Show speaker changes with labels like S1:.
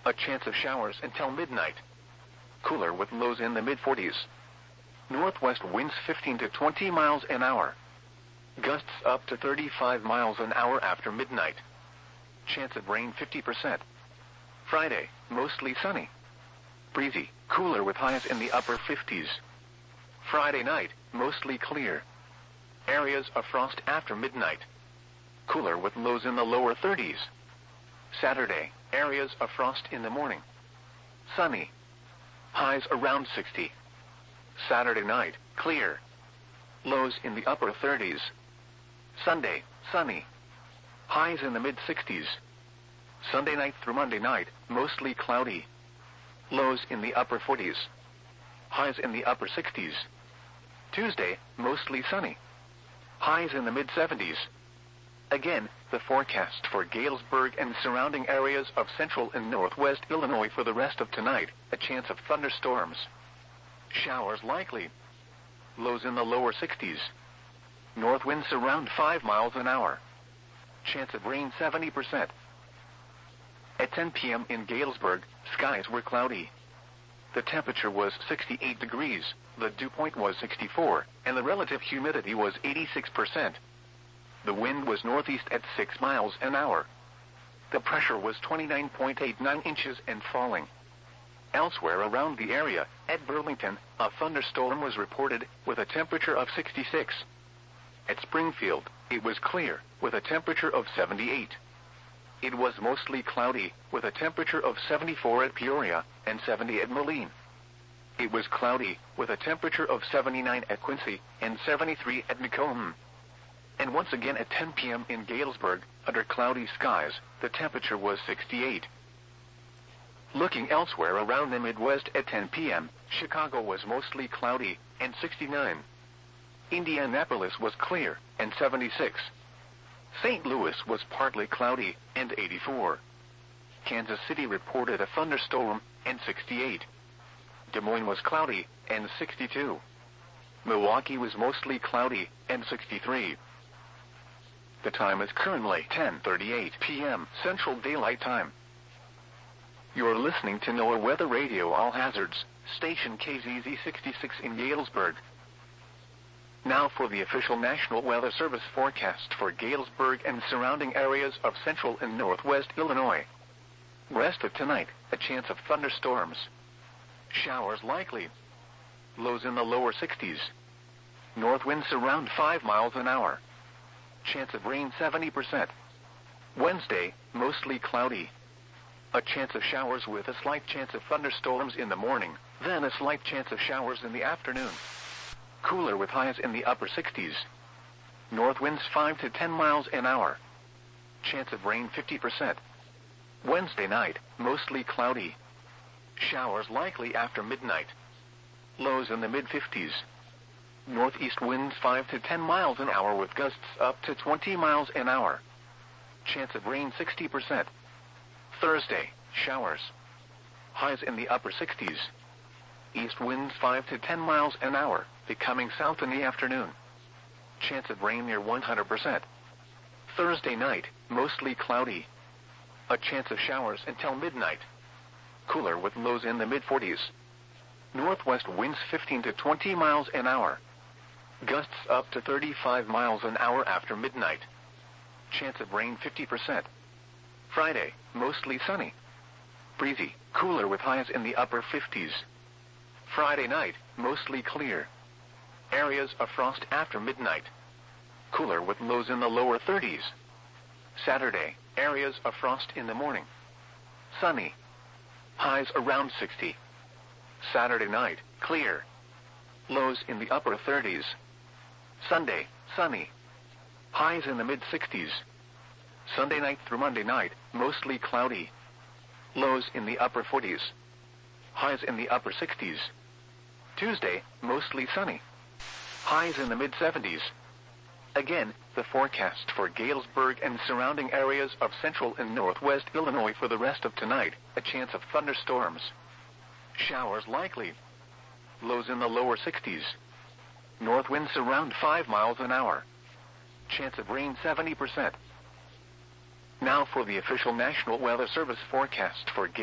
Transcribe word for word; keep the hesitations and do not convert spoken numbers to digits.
S1: A chance of showers until midnight. Cooler with lows in the mid forties. Northwest winds fifteen to twenty miles an hour. Gusts up to thirty-five miles an hour after midnight. Chance of rain fifty percent. Friday, mostly sunny. Breezy, cooler with highs in the upper fifties. Friday night, mostly clear. Areas of frost after midnight. Cooler with lows in the lower thirties. Saturday, areas of frost in the morning. Sunny. Highs around sixty. Saturday night, clear. Lows in the upper thirties. Sunday, sunny. Highs in the mid sixties. Sunday night through Monday night, mostly cloudy. Lows in the upper forties. Highs in the upper sixties. Tuesday, mostly sunny. Highs in the mid seventies. Again, the forecast for Galesburg and surrounding areas of central and northwest Illinois for the rest of tonight, a chance of thunderstorms. Showers likely. Lows in the lower sixties. North winds around five miles an hour. Chance of rain seventy percent. At ten p m in Galesburg, skies were cloudy. The temperature was sixty-eight degrees, the dew point was sixty-four, and the relative humidity was eighty-six percent. The wind was northeast at six miles an hour. The pressure was twenty-nine point eight nine inches and falling. Elsewhere around the area, at Burlington, a thunderstorm was reported with a temperature of sixty-six. At Springfield, it was clear, with a temperature of seventy-eight. It was mostly cloudy, with a temperature of seventy-four at Peoria and seventy at Moline. It was cloudy, with a temperature of seventy-nine at Quincy and seventy-three at Macomb. And once again at ten p m in Galesburg, under cloudy skies, the temperature was sixty-eight. Looking elsewhere around the Midwest at ten p m, Chicago was mostly cloudy and sixty-nine. Indianapolis was clear and seventy-six. Saint Louis was partly cloudy and eighty-four. Kansas City reported a thunderstorm and sixty-eight. Des Moines was cloudy and sixty-two. Milwaukee was mostly cloudy and sixty-three. The time is currently ten thirty-eight p m Central Daylight Time. You're listening to NOAA Weather Radio All Hazards, station K Z Z sixty-six in Galesburg. Now for the official National Weather Service forecast for Galesburg and surrounding areas of central and northwest Illinois. Rest of tonight, a chance of thunderstorms. Showers likely. Lows in the lower sixties. North winds around five miles an hour. Chance of rain seventy percent. Wednesday, mostly cloudy. A chance of showers with a slight chance of thunderstorms in the morning, then a slight chance of showers in the afternoon. Cooler with highs in the upper sixties. North winds five to ten miles an hour. Chance of rain fifty percent. Wednesday night, mostly cloudy. Showers likely after midnight. Lows in the mid fifties. Northeast winds five to ten miles an hour with gusts up to twenty miles an hour. Chance of rain sixty percent. Thursday, showers. Highs in the upper sixties. East winds five to ten miles an hour, becoming south in the afternoon. Chance of rain near one hundred percent. Thursday night, mostly cloudy. A chance of showers until midnight. Cooler with lows in the mid forties. Northwest winds fifteen to twenty miles an hour. Gusts up to thirty-five miles an hour after midnight. Chance of rain fifty percent. Friday, mostly sunny. Breezy, cooler with highs in the upper fifties. Friday night, mostly clear. Areas of frost after midnight. Cooler with lows in the lower thirties. Saturday, areas of frost in the morning. Sunny. Highs around sixty. Saturday night, clear. Lows in the upper thirties. Sunday, sunny. Highs in the mid sixties. Sunday night through Monday night, mostly cloudy. Lows in the upper forties. Highs in the upper sixties. Tuesday, mostly sunny. Highs in the mid seventies. Again, the forecast for Galesburg and surrounding areas of central and northwest Illinois for the rest of tonight, a chance of thunderstorms. Showers likely. Lows in the lower sixties. North winds around five miles an hour. Chance of rain seventy percent. Now for the official National Weather Service forecast for